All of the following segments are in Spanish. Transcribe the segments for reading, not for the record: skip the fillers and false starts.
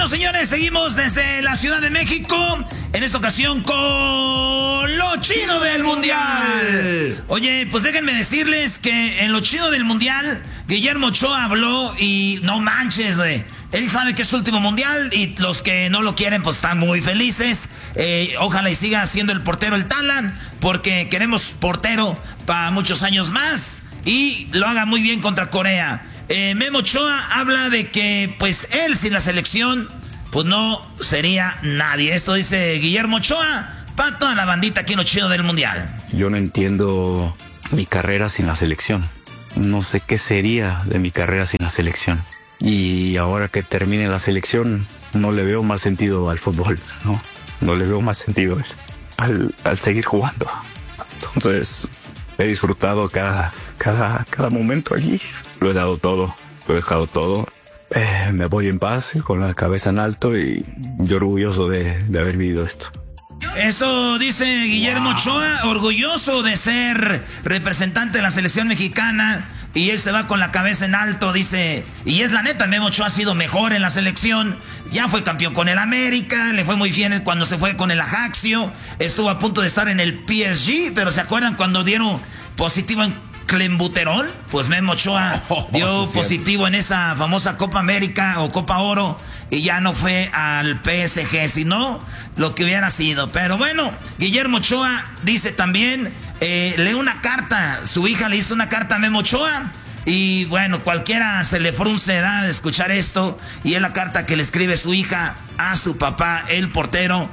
Bueno, señores, seguimos desde la Ciudad de México. En esta ocasión con lo chido del Mundial. Oye, pues déjenme decirles que en lo chido del Mundial, Guillermo Ochoa habló y no manches, güey. Él sabe que es su último Mundial y los que no lo quieren pues están muy felices. Ojalá y siga siendo el portero el Talan, porque queremos portero para muchos años más y lo haga muy bien contra Corea. Memo Ochoa habla de que pues él sin la selección pues no sería nadie. Esto dice Guillermo Ochoa para toda la bandita aquí en lo chido del Mundial. Yo no entiendo mi carrera sin la selección. No sé qué sería de mi carrera sin la selección. Y ahora que termine la selección, no le veo más sentido al fútbol, ¿no? No le veo más sentido al seguir jugando. Entonces, he disfrutado cada momento allí. Lo he dado todo, lo he dejado todo. Me voy en paz, con la cabeza en alto y yo orgulloso de haber vivido esto. Eso dice Guillermo Ochoa, orgulloso de ser representante de la selección mexicana. Y él se va con la cabeza en alto, dice. Y es la neta, Memo Ochoa ha sido mejor en la selección. Ya fue campeón con el América, le fue muy bien cuando se fue con el Ajaxio. Estuvo a punto de estar en el PSG, pero ¿se acuerdan cuando dieron positivo en clenbuterol? Pues Memo Ochoa dio positivo en esa famosa Copa América o Copa Oro y ya no fue al PSG, sino lo que hubiera sido. Pero bueno, Guillermo Ochoa dice también, lee una carta, su hija le hizo una carta a Memo Ochoa y bueno, cualquiera se le frunce de escuchar esto y es la carta que le escribe su hija a su papá, el portero,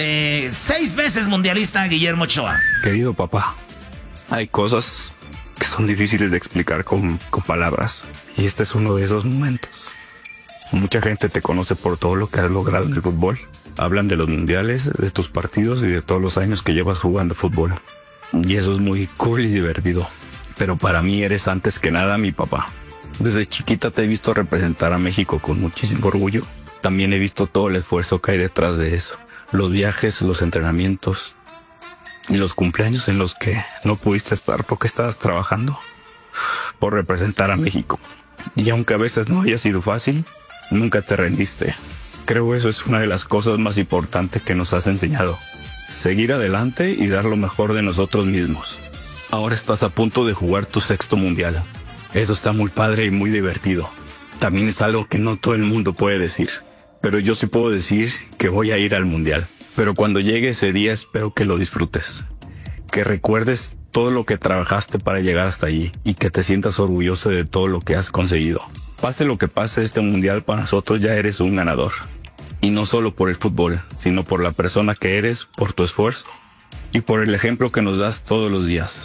6 veces mundialista Guillermo Ochoa. Querido papá, hay cosas que son difíciles de explicar con palabras. Y este es uno de esos momentos. Mucha gente te conoce por todo lo que has logrado en el fútbol. Hablan de los mundiales, de tus partidos y de todos los años que llevas jugando fútbol. Y eso es muy cool y divertido. Pero para mí eres antes que nada mi papá. Desde chiquita te he visto representar a México con muchísimo orgullo. También he visto todo el esfuerzo que hay detrás de eso. Los viajes, los entrenamientos y los cumpleaños en los que no pudiste estar porque estabas trabajando por representar a México. Y aunque a veces no haya sido fácil, nunca te rendiste. Creo eso es una de las cosas más importantes que nos has enseñado. Seguir adelante y dar lo mejor de nosotros mismos. Ahora estás a punto de jugar tu 6º mundial. Eso está muy padre y muy divertido. También es algo que no todo el mundo puede decir. Pero yo sí puedo decir que voy a ir al mundial. Pero cuando llegue ese día espero que lo disfrutes. Que recuerdes todo lo que trabajaste para llegar hasta allí y que te sientas orgulloso de todo lo que has conseguido. Pase lo que pase, este mundial para nosotros ya eres un ganador. Y no solo por el fútbol, sino por la persona que eres, por tu esfuerzo y por el ejemplo que nos das todos los días.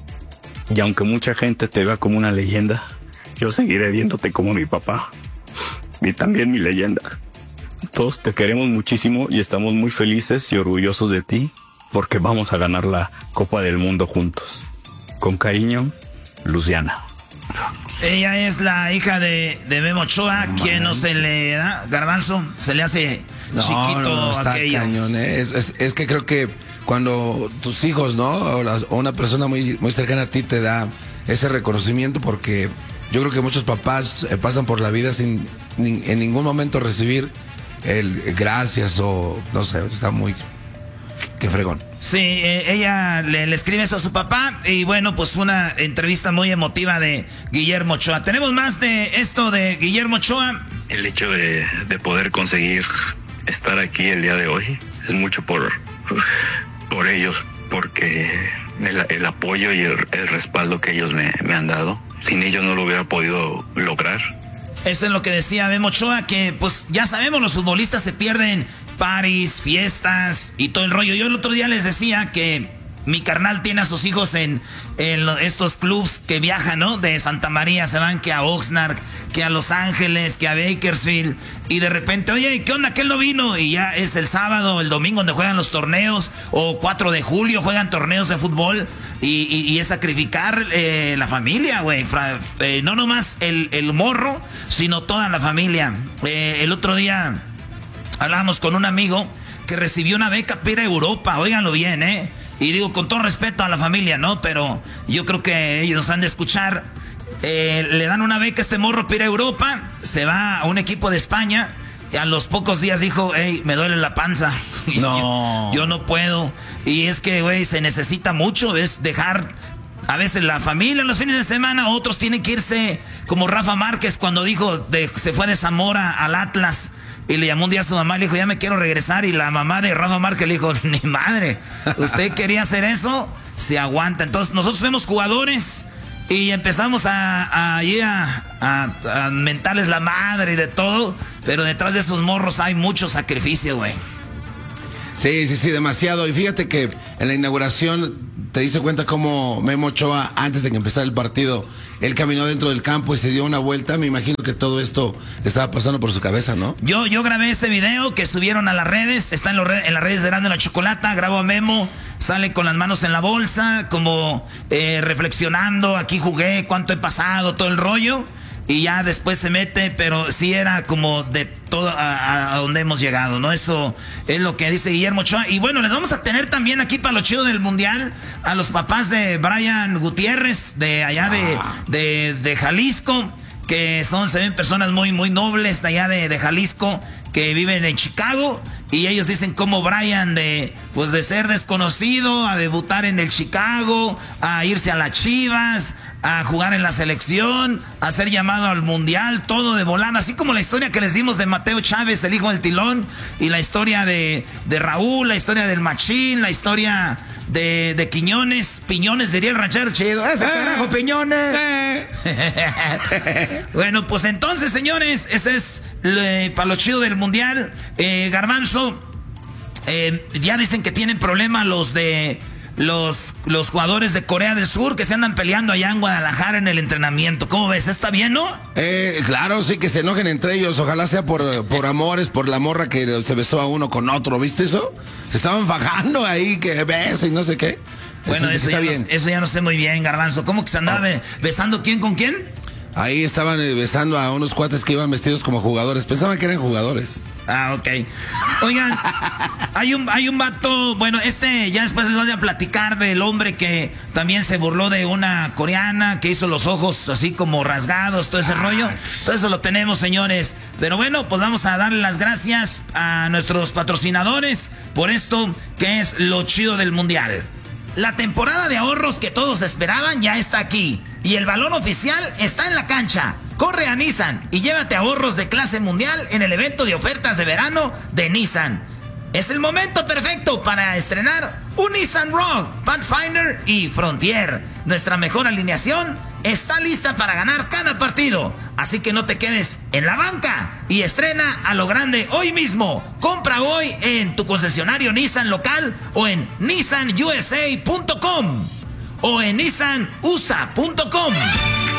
Y aunque mucha gente te vea como una leyenda, yo seguiré viéndote como mi papá y también mi leyenda. Todos te queremos muchísimo y estamos muy felices y orgullosos de ti porque vamos a ganar la Copa del Mundo juntos. Con cariño, Luciana. Ella es la hija de Memo Ochoa, quien no se le da, Garbanzo, se le hace chiquito está aquello. Cañón, ¿eh? Es que creo que cuando tus hijos, ¿no? O una persona muy, muy cercana a ti te da ese reconocimiento, porque yo creo que muchos papás pasan por la vida sin en ningún momento recibir el gracias o no sé, está muy... qué fregón. Sí, ella le escribe eso a su papá y bueno, pues una entrevista muy emotiva de Guillermo Ochoa. Tenemos más de esto de Guillermo Ochoa. El hecho de poder conseguir estar aquí el día de hoy es mucho por ellos, porque el apoyo y el respaldo que ellos me han dado, sin ellos no lo hubiera podido lograr. Eso es lo que decía Memo Ochoa, que pues ya sabemos, los futbolistas se pierden parties, fiestas y todo el rollo. Yo el otro día les decía que mi carnal tiene a sus hijos en estos clubs que viajan, ¿no? De Santa María, se van que a Oxnard, que a Los Ángeles, que a Bakersfield. Y de repente, oye, ¿qué onda? ¿Que él no vino? Y ya es el sábado, el domingo donde juegan los torneos. O 4 de julio juegan torneos de fútbol. Y es sacrificar la familia, güey. No nomás el morro, sino toda la familia. El otro día hablábamos con un amigo que recibió una beca para ir a Europa. Óiganlo bien, ¿eh? Y digo, con todo respeto a la familia, ¿no? Pero yo creo que ellos han de escuchar. Le dan una beca a este morro para ir a Europa. Se va a un equipo de España. a los pocos días dijo, hey, me duele la panza. No. Yo no puedo. Y es que, güey, se necesita mucho, es dejar a veces la familia en los fines de semana, otros tienen que irse, como Rafa Márquez cuando dijo, se fue de Zamora al Atlas. Y le llamó un día a su mamá y le dijo, ya me quiero regresar. Y la mamá de Rafa Márquez le dijo, ni madre, ¿usted quería hacer eso? Se aguanta. Entonces nosotros vemos jugadores y empezamos a mentarles la madre y de todo. Pero detrás de esos morros hay mucho sacrificio, güey. Sí, demasiado. Y fíjate que en la inauguración te diste cuenta cómo Memo Ochoa, antes de que empezara el partido, él caminó dentro del campo y se dio una vuelta. Me imagino que todo esto estaba pasando por su cabeza, ¿no? Yo grabé ese video que subieron a las redes, está en las redes de Erasmo y la Chocolata. Grabo a Memo, sale con las manos en la bolsa, como reflexionando, aquí jugué, cuánto he pasado, todo el rollo. Y ya después se mete, pero sí era como de todo a donde hemos llegado, ¿no? Eso es lo que dice Guillermo Ochoa. Y bueno, les vamos a tener también aquí para lo chido del Mundial a los papás de Brian Gutiérrez, de allá de Jalisco, que se ven personas muy, muy nobles de allá de Jalisco, que viven en Chicago. Y ellos dicen cómo Brian de ser desconocido a debutar en el Chicago, a irse a las Chivas, a jugar en la selección, a ser llamado al Mundial, todo de volada. Así como la historia que les dimos de Mateo Chávez, el hijo del Tilón, y la historia de Raúl, la historia del Machín, la historia de Quiñones. Piñones diría el ranchero chido. ¡Ese carajo, Piñones! Bueno, pues entonces, señores, ese es para lo chido del Mundial. Garbanzo, ya dicen que tienen problemas los jugadores de Corea del Sur, que se andan peleando allá en Guadalajara en el entrenamiento. ¿Cómo ves? ¿Está bien, no? Claro, sí, que se enojen entre ellos. Ojalá sea por amores, por la morra que se besó a uno con otro. ¿Viste eso? Se estaban fajando ahí, que beso y no sé qué. Bueno, eso ya no sé muy bien, Garbanzo. ¿Cómo que se andaba besando quién con quién? Ahí estaban besando a unos cuates que iban vestidos como jugadores. Pensaban que eran jugadores. Ah, ok. Oigan, hay un vato, bueno, ya después les voy a platicar del hombre que también se burló de una coreana, que hizo los ojos así como rasgados, todo ese rollo. Todo eso lo tenemos, señores. Pero bueno, pues vamos a darle las gracias a nuestros patrocinadores por esto que es lo chido del Mundial. La temporada de ahorros que todos esperaban ya está aquí. Y el balón oficial está en la cancha. Corre a Nissan y llévate ahorros de clase mundial en el evento de ofertas de verano de Nissan. Es el momento perfecto para estrenar un Nissan Rogue, Pathfinder y Frontier. Nuestra mejor alineación está lista para ganar cada partido. Así que no te quedes en la banca y estrena a lo grande hoy mismo. Compra hoy en tu concesionario Nissan local o en nissanusa.com o en nissanusa.com.